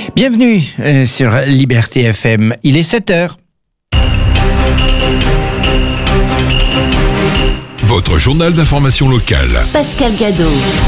Bienvenue sur Liberté FM, il est 7h. Votre journal d'information locale. Pascal Gadot.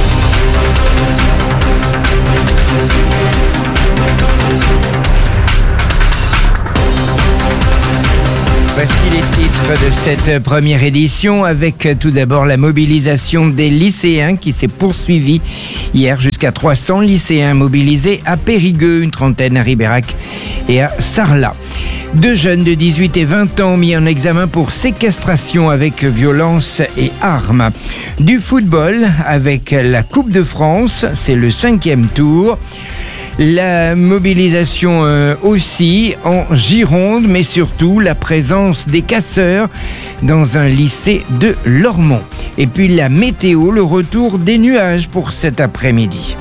Voici les titres de cette première édition avec tout d'abord la mobilisation des lycéens qui s'est poursuivie hier. Jusqu'à 300 lycéens mobilisés à Périgueux, une trentaine à Ribérac et à Sarlat. 2 jeunes de 18 et 20 ans mis en examen pour séquestration avec violence et armes. Du football avec la Coupe de France, c'est le 5e tour. La mobilisation aussi en Gironde, mais surtout la présence des casseurs dans un lycée de Lormont. Et puis la météo, le retour des nuages pour cet après-midi.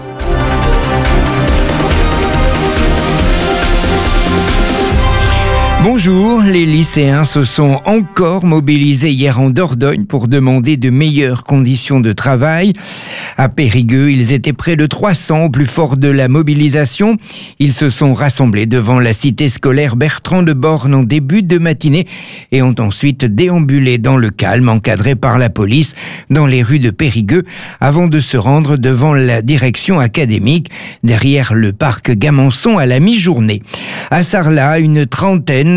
Bonjour, les lycéens se sont encore mobilisés hier en Dordogne pour demander de meilleures conditions de travail. À Périgueux, ils étaient près de 300 au plus fort de la mobilisation. Ils se sont rassemblés devant la cité scolaire Bertrand de Born en début de matinée et ont ensuite déambulé dans le calme, encadrés par la police, dans les rues de Périgueux, avant de se rendre devant la direction académique, derrière le parc Gamançon à la mi-journée. À Sarlat, une trentaine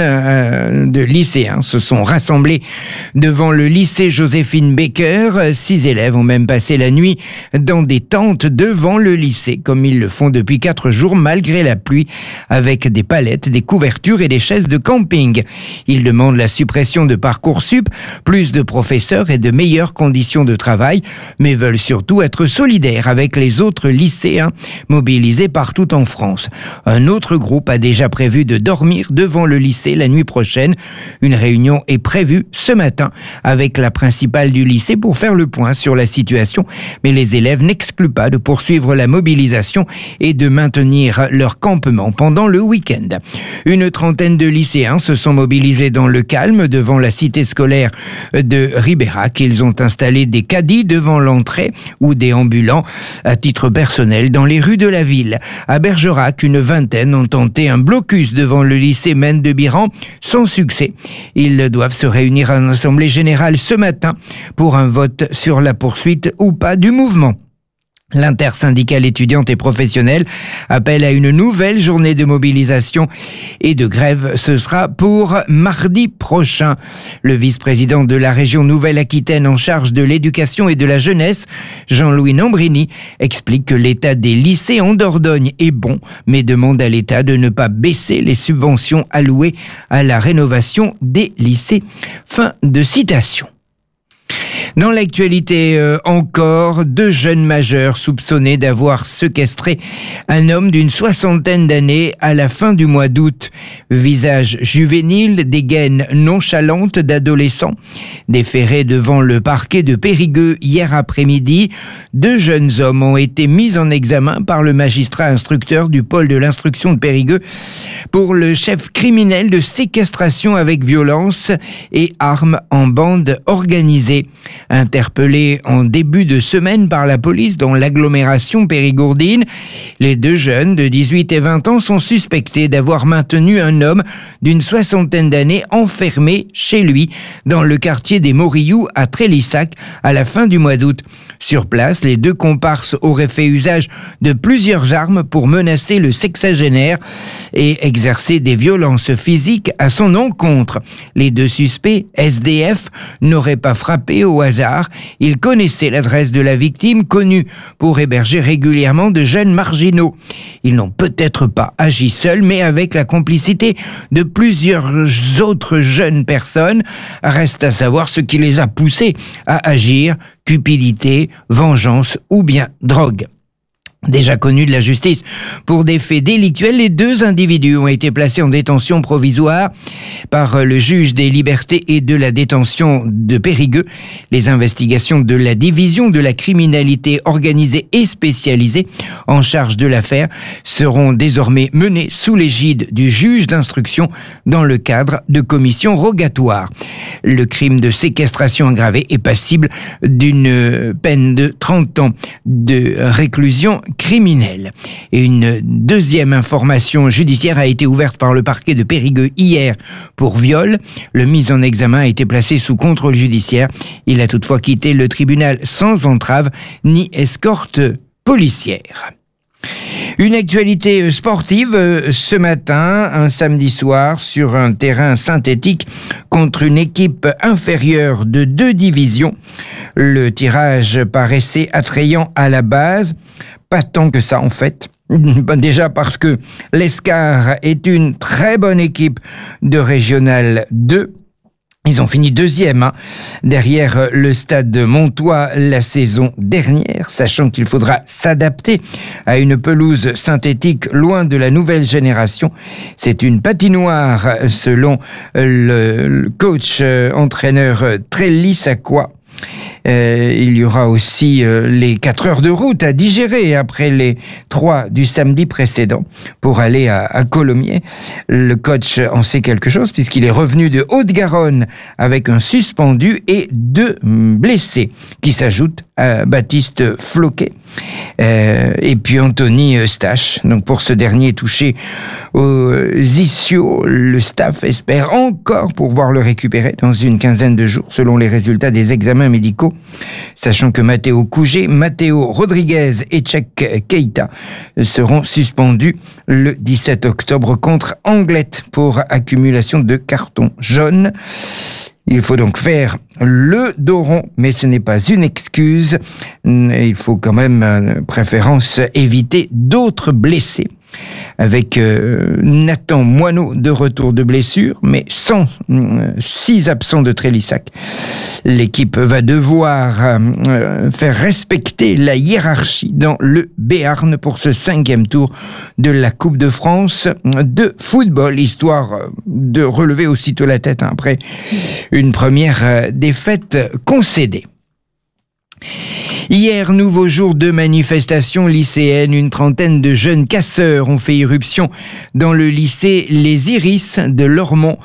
de lycéens se sont rassemblés devant le lycée Joséphine Baker. 6 élèves ont même passé la nuit dans des tentes devant le lycée, comme ils le font depuis 4 jours malgré la pluie, avec des palettes, des couvertures et des chaises de camping. Ils demandent la suppression de Parcoursup, plus de professeurs et de meilleures conditions de travail, mais veulent surtout être solidaires avec les autres lycéens mobilisés partout en France. Un autre groupe a déjà prévu de dormir devant le lycée la nuit prochaine. Une réunion est prévue ce matin avec la principale du lycée pour faire le point sur la situation, mais les élèves n'excluent pas de poursuivre la mobilisation et de maintenir leur campement pendant le week-end. Une trentaine de lycéens se sont mobilisés dans le calme devant la cité scolaire de Ribérac. Ils ont installé des caddies devant l'entrée ou des ambulants à titre personnel dans les rues de la ville. À Bergerac, une vingtaine ont tenté un blocus devant le lycée Mène de Biran sans succès. Ils doivent se réunir en assemblée générale ce matin pour un vote sur la poursuite ou pas du mouvement. L'intersyndicale étudiante et professionnelle appelle à une nouvelle journée de mobilisation et de grève. Ce sera pour mardi prochain. Le vice-président de la région Nouvelle-Aquitaine en charge de l'éducation et de la jeunesse, Jean-Louis Nambrini, explique que l'état des lycées en Dordogne est bon, mais demande à l'État de ne pas baisser les subventions allouées à la rénovation des lycées. Fin de citation. Dans l'actualité encore, 2 jeunes majeurs soupçonnés d'avoir séquestré un homme d'une 60aine d'années à la fin du mois d'août. Visage juvénile, dégaine nonchalante d'adolescents. Déférés devant le parquet de Périgueux hier après-midi, 2 jeunes hommes ont été mis en examen par le magistrat instructeur du pôle de l'instruction de Périgueux pour le chef criminel de séquestration avec violence et armes en bande organisée. Interpellés en début de semaine par la police dans l'agglomération périgourdine, les 2 jeunes de 18 et 20 ans sont suspectés d'avoir maintenu un homme d'une 60aine d'années enfermé chez lui dans le quartier des Morillous à Trélissac à la fin du mois d'août. Sur place, les 2 comparses auraient fait usage de plusieurs armes pour menacer le sexagénaire et exercer des violences physiques à son encontre. Les 2 suspects, SDF, n'auraient pas frappé au hasard. Ils connaissaient l'adresse de la victime, connue pour héberger régulièrement de jeunes marginaux. Ils n'ont peut-être pas agi seuls, mais avec la complicité de plusieurs autres jeunes personnes. Reste à savoir ce qui les a poussés à agir: cupidité, vengeance ou bien drogue. Déjà connus de la justice pour des faits délictuels, les 2 individus ont été placés en détention provisoire par le juge des libertés et de la détention de Périgueux. Les investigations de la division de la criminalité organisée et spécialisée en charge de l'affaire seront désormais menées sous l'égide du juge d'instruction dans le cadre de commissions rogatoires. Le crime de séquestration aggravée est passible d'une peine de 30 ans de réclusion criminel. Et une deuxième information judiciaire a été ouverte par le parquet de Périgueux hier pour viol. Le mis en examen a été placé sous contrôle judiciaire. Il a toutefois quitté le tribunal sans entrave ni escorte policière. Une actualité sportive ce matin, un samedi soir, sur un terrain synthétique contre une équipe inférieure de 2 divisions. Le tirage paraissait attrayant à la base, pas tant que ça en fait. Déjà parce que l'Escar est une très bonne équipe de Régional 2. Ils ont fini 2e, derrière le Stade Montois la saison dernière, sachant qu'il faudra s'adapter à une pelouse synthétique loin de la nouvelle génération. C'est une patinoire, selon le coach entraîneur Trélissacois. Il y aura aussi les 4 heures de route à digérer après les 3 du samedi précédent pour aller à Colomiers. Le coach en sait quelque chose puisqu'il est revenu de Haute-Garonne avec un suspendu et 2 blessés qui s'ajoutent à Baptiste Floquet et puis Anthony Stache. Donc pour ce dernier touché aux ischios, le staff espère encore pouvoir le récupérer dans une quinzaine de jours selon les résultats des examens médicaux, sachant que Matteo Couget, Matteo Rodriguez et Tchèque Keita seront suspendus le 17 octobre contre Anglette pour accumulation de cartons jaunes. Il faut donc faire le dos rond, mais ce n'est pas une excuse. Il faut quand même, préférence, éviter d'autres blessés. Avec Nathan Moineau de retour de blessure, mais sans 6 absents de Trélissac. L'équipe va devoir faire respecter la hiérarchie dans le Béarn pour ce 5e tour de la Coupe de France de football, histoire de relever aussitôt la tête après une première défaite concédée. Hier, nouveau jour de manifestation lycéenne, une trentaine de jeunes casseurs ont fait irruption dans le lycée Les Iris de Lormont,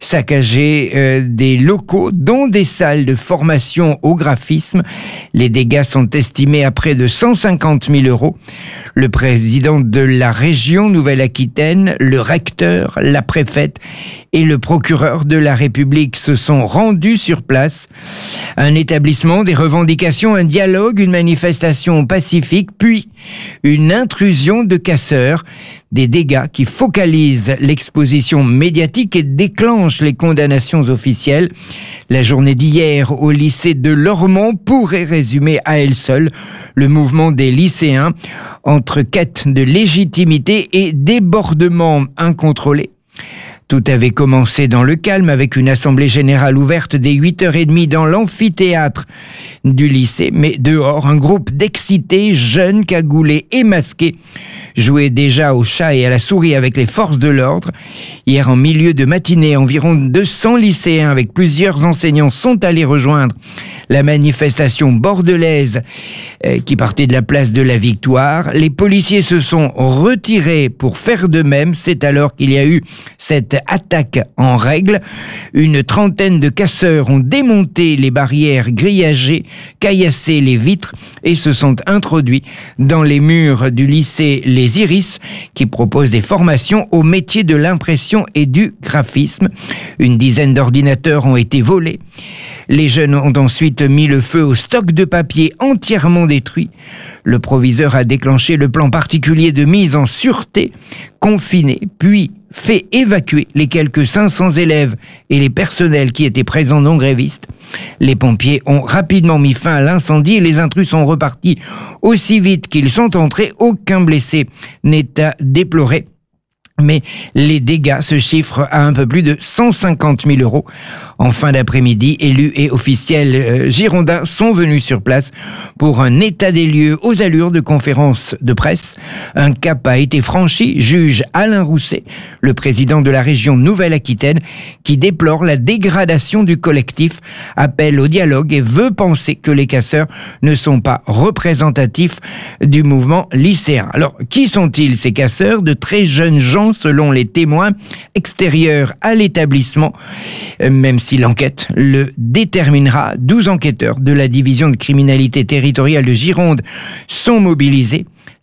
saccagé des locaux, dont des salles de formation au graphisme. Les dégâts sont estimés à près de 150 000 €. Le président de la région Nouvelle-Aquitaine, le recteur, la préfète et le procureur de la République se sont rendus sur place. Un établissement, des revendications, un dialogue, une manifestation pacifique, puis une intrusion de casseurs, des dégâts qui focalisent l'exposition médiatique et déclenchent les condamnations officielles. La journée d'hier au lycée de Lormont pourrait résumer à elle seule le mouvement des lycéens entre quête de légitimité et débordement incontrôlé. Tout avait commencé dans le calme avec une assemblée générale ouverte dès 8h30 dans l'amphithéâtre du lycée. Mais dehors, un groupe d'excités, jeunes, cagoulés et masqués jouait déjà au chat et à la souris avec les forces de l'ordre. Hier, en milieu de matinée, environ 200 lycéens avec plusieurs enseignants sont allés rejoindre la manifestation bordelaise qui partait de la place de la Victoire. Les policiers se sont retirés pour faire de même. C'est alors qu'il y a eu cette attaque en règle. Une trentaine de casseurs ont démonté les barrières grillagées, caillassé les vitres et se sont introduits dans les murs du lycée Les Iris qui propose des formations au métier de l'impression et du graphisme. Une dizaine d'ordinateurs ont été volés. Les jeunes ont ensuite mis le feu au stock de papier entièrement détruit. Le proviseur a déclenché le plan particulier de mise en sûreté, confiné, puis fait évacuer les quelques 500 élèves et les personnels qui étaient présents non grévistes. Les pompiers ont rapidement mis fin à l'incendie et les intrus sont repartis aussi vite qu'ils sont entrés. Aucun blessé n'est à déplorer. Mais les dégâts se chiffrent à un peu plus de 150 000 €. En fin d'après-midi, élus et officiels girondins sont venus sur place pour un état des lieux aux allures de conférence de presse. Un cap a été franchi, juge Alain Rousset, le président de la région Nouvelle-Aquitaine, qui déplore la dégradation du collectif, appelle au dialogue et veut penser que les casseurs ne sont pas représentatifs du mouvement lycéen. Alors, qui sont-ils ces casseurs? De très jeunes gens, selon les témoins extérieurs à l'établissement, même si l'enquête le déterminera. 12 enquêteurs de la division de criminalité territoriale de Gironde sont mobilisés.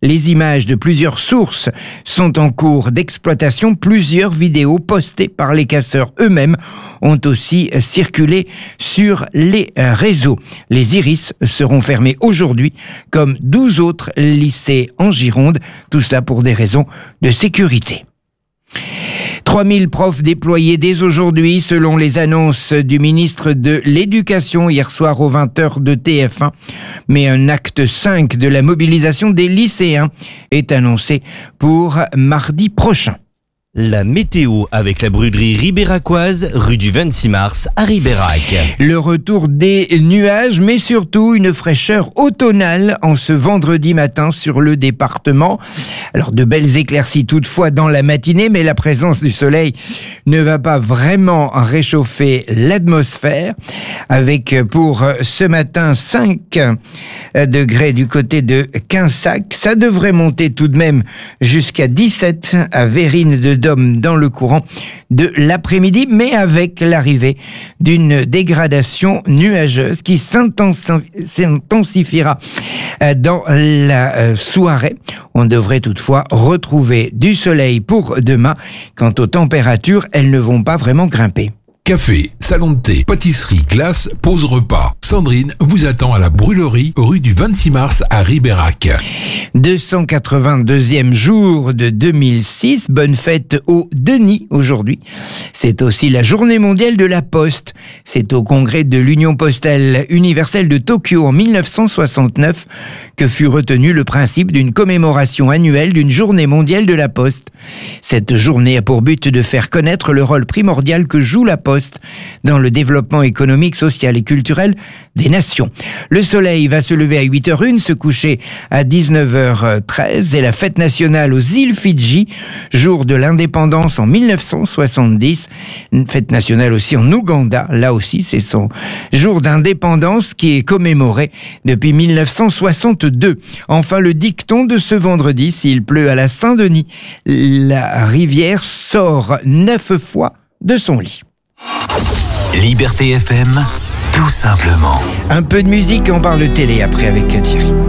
Les images de plusieurs sources sont en cours d'exploitation. Plusieurs vidéos postées par les casseurs eux-mêmes ont aussi circulé sur les réseaux. Les Iris seront fermés aujourd'hui, comme 12 autres lycées en Gironde, tout cela pour des raisons de sécurité. 3000 profs déployés dès aujourd'hui, selon les annonces du ministre de l'Éducation hier soir aux 20h de TF1. Mais un acte 5 de la mobilisation des lycéens est annoncé pour mardi prochain. La météo avec la brûlerie ribéracoise, rue du 26 mars à Ribérac. Le retour des nuages, mais surtout une fraîcheur automnale en ce vendredi matin sur le département. Alors de belles éclaircies toutefois dans la matinée, mais la présence du soleil ne va pas vraiment réchauffer l'atmosphère. Avec pour ce matin 5 degrés du côté de Quinsac. Ça devrait monter tout de même jusqu'à 17 à Vérines de Dôme dans le courant de l'après-midi, mais avec l'arrivée d'une dégradation nuageuse qui s'intensifiera dans la soirée. On devrait toutefois retrouver du soleil pour demain. Quant aux températures, elles ne vont pas vraiment grimper. Café, salon de thé, pâtisserie, glace, pause repas. Sandrine vous attend à la brûlerie, rue du 26 mars à Ribérac. 282e jour de 2006. Bonne fête au Denis aujourd'hui. C'est aussi la journée mondiale de la Poste. C'est au congrès de l'Union postale universelle de Tokyo en 1969 que fut retenu le principe d'une commémoration annuelle d'une journée mondiale de la Poste. Cette journée a pour but de faire connaître le rôle primordial que joue la Poste dans le développement économique, social et culturel des nations. Le soleil va se lever à 8h01, se coucher à 19h13 et la fête nationale aux îles Fidji, jour de l'indépendance en 1970. Une fête nationale aussi en Ouganda, là aussi c'est son jour d'indépendance qui est commémoré depuis 1962. Enfin le dicton de ce vendredi, s'il pleut à la Saint-Denis, la rivière sort 9 fois de son lit. Liberté FM, tout simplement. Un peu de musique, on parle télé après avec Thierry.